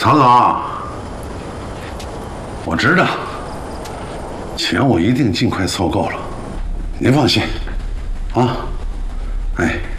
曹总，我知道，钱我一定尽快凑够了，您放心，啊，哎。